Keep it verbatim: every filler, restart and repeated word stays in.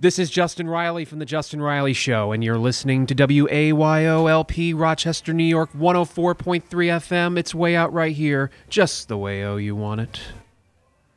This is Justin Riley from The Justin Riley Show, and you're listening to W A Y O L P, Rochester, New York, one oh four point three F M. It's way out right here, just the way oh you want it.